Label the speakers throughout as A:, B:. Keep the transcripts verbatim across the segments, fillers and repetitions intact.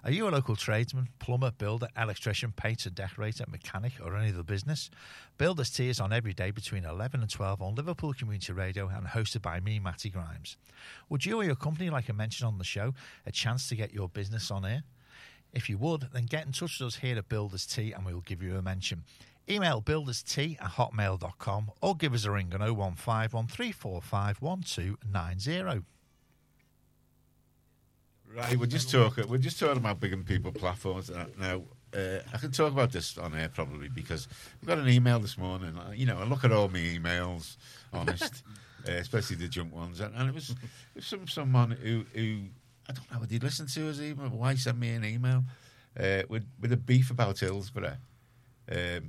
A: Are you a local tradesman, plumber, builder, electrician, painter, decorator, mechanic, or any other business? Builders Tea is on every day between eleven and twelve on Liverpool Community Radio and hosted by me, Matty Grimes. Would you or your company like a mention on the show, a chance to get your business on air? If you would, then get in touch with us here at Builders Tea and we will give you a mention. Email builderstea at hotmail dot com or give us a ring on oh one five one three four five one two nine oh.
B: Right, we're just talking. We're just talking about big and people platforms now. Uh, I can talk about this on air probably because we got an email this morning. You know, I look at all my emails, honest, uh, especially the junk ones, and, and it was, it was some someone who, who I don't know. Did he listen to us email? Why send me an email uh, with with a beef about Hillsborough, um,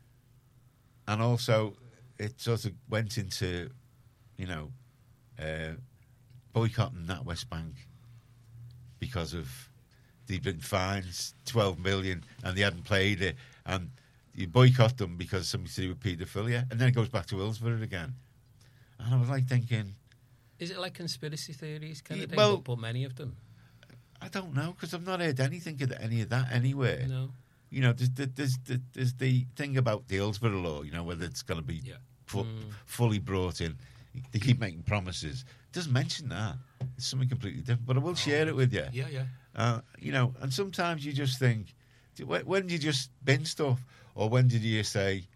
B: and also it sort of went into, you know, uh, boycotting that West Bank. Because of they'd been fined twelve million and they hadn't played it, and you boycott them because something to do with paedophilia, and then it goes back to Hillsborough again. And I was like thinking,
C: is it like conspiracy theories kind
B: yeah,
C: of thing?
B: well,
C: but, but many of them,
B: I don't know because I've not heard anything of any of that anywhere.
C: No,
B: you know, there's, there's, there's, there's the thing about the Hillsborough law. You know, whether it's going to be
C: yeah.
B: fu-
C: mm.
B: fully brought in. They keep making promises. It doesn't mention that. It's something completely different. But I will oh, share it with you.
C: Yeah, yeah.
B: Uh, you know, and sometimes you just think, when, when did you just bin stuff? Or when did you say,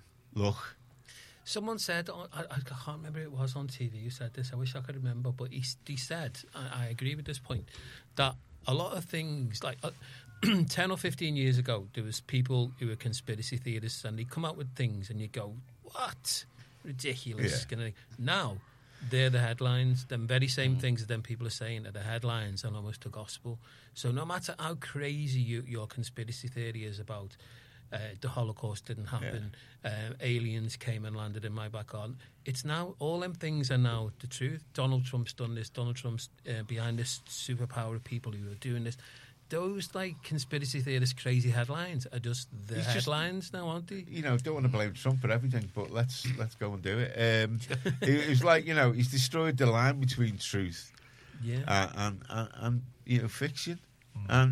B: look.
C: Someone said, I, I can't remember who it was on T V who said this. I wish I could remember. But he, he said, I, I agree with this point, that a lot of things, like uh, ten or fifteen years ago, there was people who were conspiracy theorists and they come out with things and you go, what? Ridiculous. Yeah. Now they're the headlines. Them very same mm. things that them people are saying are the headlines and almost the gospel. So no matter how crazy you, your conspiracy theory is about uh, the Holocaust didn't happen, yeah. uh, aliens came and landed in my backyard, it's now all them things are now the truth. Donald Trump's done this. Donald Trump's uh, behind this superpower of people who are doing this. Those like conspiracy theorist crazy headlines are just the He's headlines just, now, aren't they?
B: You know, don't want to blame Trump for everything, but let's let's go and do it. Um, it was like, you know, he's destroyed the line between truth,
C: yeah,
B: uh, and, and and you know fiction. Mm. And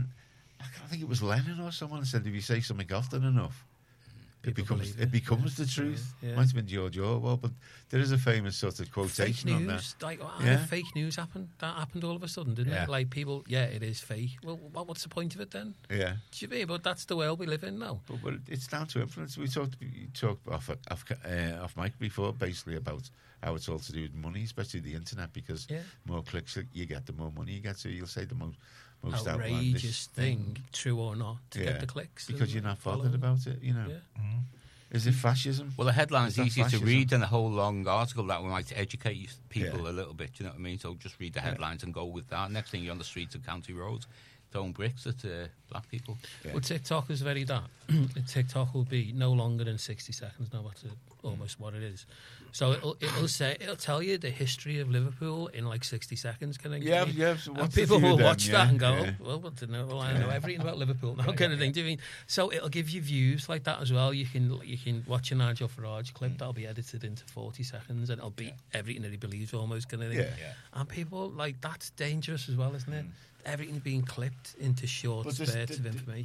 B: I think it was Lennon or someone said, if you say something often enough, People it becomes it, it becomes yeah. the truth. Yeah. Yeah. Might have been George Orwell, but there is a famous sort of quotation
C: fake
B: on
C: news,
B: that.
C: Like, how
B: yeah.
C: did fake news happen? That happened all of a sudden, didn't
B: yeah.
C: it? Like people, yeah, it is fake. Well, what, what's the point of it then?
B: Yeah,
C: do you mean? But that's the world we live in now.
B: But, but it's down to influence. We talked we talked off off, uh, off mic before, basically about how it's all to do with money, especially the internet, because
C: yeah.
B: more clicks you get, the more money you get. So you'll say the most. Most
C: outrageous thing,
B: thing,
C: true or not, to
B: yeah.
C: get the clicks.
B: Because you're not bothered about it, you know.
C: Yeah.
B: Mm. Is it fascism?
D: Well, the headline's easier
B: fascism?
D: to read than a whole long article that might educate people
B: yeah.
D: a little bit, you know what I mean? So just read the headlines yeah. and go with that. Next thing you're on the streets of County Roads throwing bricks at uh, black people.
C: Yeah. Well, TikTok is very that. TikTok will be no longer than sixty seconds now. That's almost what it is. So it'll it'll say it'll tell you the history of Liverpool in like sixty seconds. Kind of
B: yeah, yeah. So
C: and people will
B: then?
C: watch
B: yeah,
C: that and go,
B: yeah.
C: oh, well, what to know? Well, I know everything about Liverpool now, yeah, kind of thing. Do you mean? So it'll give you views like that as well. You can you can watch a Nigel Farage clip mm. that'll be edited into forty seconds, and it'll be yeah. everything that he believes almost kind of thing.
B: Yeah, yeah.
C: And people like that's dangerous as well, isn't it? Mm. Everything being clipped into short spurts of information.